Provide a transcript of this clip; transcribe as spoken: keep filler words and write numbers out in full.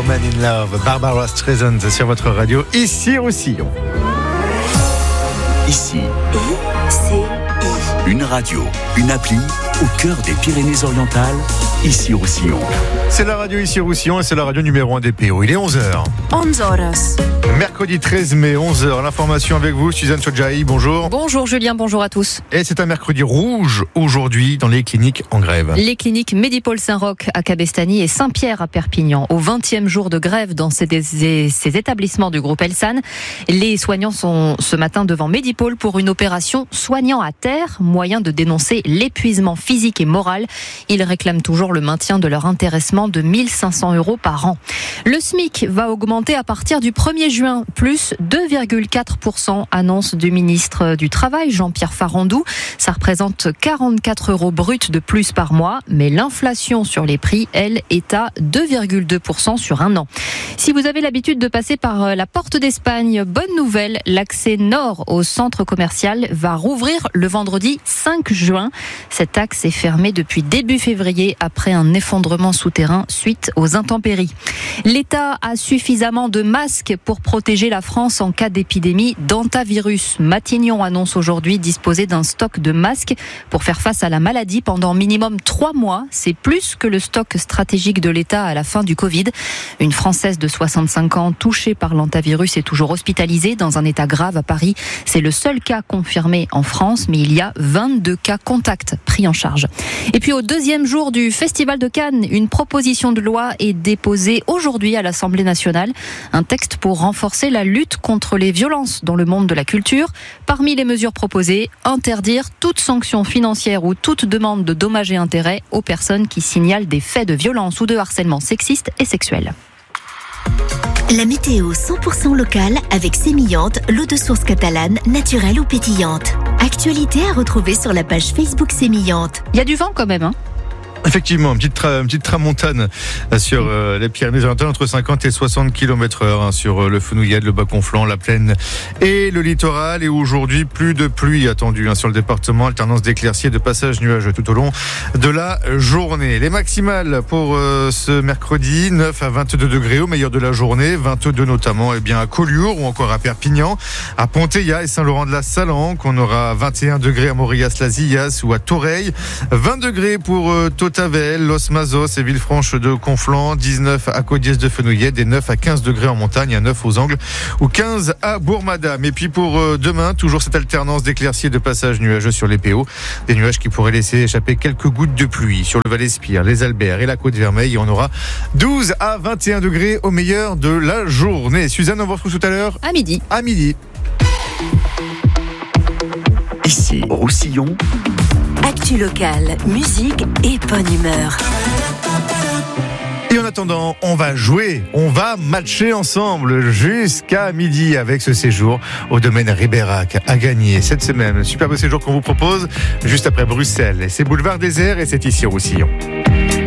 Woman in Love, Barbara Streisand sur votre radio, ici Roussillon. Ici, I C I. une radio, une appli au cœur des Pyrénées-Orientales, ici Roussillon. C'est la radio ici Roussillon et c'est la radio numéro un des P O. Il est onze heures. onze horas. Mercredi treize mai, onze heures. L'information avec vous, Suzanne Chodjahi, bonjour. Bonjour Julien, bonjour à tous. Et c'est un mercredi rouge aujourd'hui dans les cliniques en grève. Les cliniques Medipôle Saint-Roch à Cabestany et Saint-Pierre à Perpignan. Au vingtième jour de grève dans ces, ces établissements du groupe Elsan, les soignants sont ce matin devant Medipôle pour une opération soignant à terre, moyen de dénoncer l'épuisement physique et moral. Ils réclament toujours le maintien de leur intéressement de mille cinq cents euros par an. Le SMIC va augmenter à partir du premier juin, plus deux virgule quatre pour cent, annonce du ministre du Travail, Jean-Pierre Farandou. Ça représente quarante-quatre euros bruts de plus par mois, mais l'inflation sur les prix, elle, est à deux virgule deux pour cent sur un an. Si vous avez l'habitude de passer par la Porte d'Espagne, bonne nouvelle, l'accès nord au centre commercial va rouvrir le vendredi cinq juin. Cet axe est fermé depuis début février après un effondrement souterrain suite aux intempéries. L'État a suffisamment de masques pour protéger la France en cas d'épidémie d'hantavirus. Matignon annonce aujourd'hui disposer d'un stock de masques pour faire face à la maladie pendant minimum trois mois. C'est plus que le stock stratégique de l'État à la fin du Covid. Une Française de soixante-cinq ans touchée par l'hantavirus est toujours hospitalisée dans un état grave à Paris. C'est le seul cas confirmé en France, mais il y a vingt-deux cas contacts pris en charge. Et puis au deuxième jour du Festival de Cannes, une proposition de loi est déposée aujourd'hui à l'Assemblée nationale. Un texte pour renforcer la lutte contre les violences dans le monde de la culture. Parmi les mesures proposées, interdire toute sanction financière ou toute demande de dommages et intérêts aux personnes qui signalent des faits de violence ou de harcèlement sexiste et sexuel. La météo cent pour cent locale avec Sémillante, l'eau de source catalane, naturelle ou pétillante. Actualité à retrouver sur la page Facebook Sémillante. Il y a du vent quand même, hein ? Effectivement, une petite, tra- une petite tramontane sur euh, les Pyrénées-Orientales, entre cinquante et soixante kilomètres heure hein, sur euh, le Fenouillade, le Bas-Conflans, la Plaine et le littoral. Et aujourd'hui, plus de pluie attendue hein, sur le département, alternance d'éclaircies et de passages nuageux tout au long de la journée. Les maximales pour euh, ce mercredi, neuf à vingt-deux degrés au meilleur de la journée, vingt-deux notamment eh bien, à Collioure ou encore à Perpignan, à Ponteilla et Saint-Laurent-de-la-Salanque. On aura vingt et un degrés à Morias-las-Illas ou à Toreil, vingt degrés pour euh, Tavel, Los Mazos et Villefranche de Conflans, dix-neuf à Codiès de Fenouillède et neuf à quinze degrés en montagne, à neuf aux Angles ou quinze à Bourg-Madame. Et puis pour demain, toujours cette alternance d'éclaircies et de passages nuageux sur les P O. Des nuages qui pourraient laisser échapper quelques gouttes de pluie sur le Val-Espire, les Alberts et la Côte-Vermeille. Et on aura douze à vingt et un degrés au meilleur de la journée. Suzanne, on vous retrouve tout à l'heure À midi. À midi. Ici, Roussillon. Actu locale, musique et bonne humeur. Et en attendant, on va jouer, on va matcher ensemble jusqu'à midi avec ce séjour au domaine Ribérac à gagner cette semaine. Superbe séjour qu'on vous propose juste après Bruxelles. C'est Boulevard Désert et c'est ici Roussillon.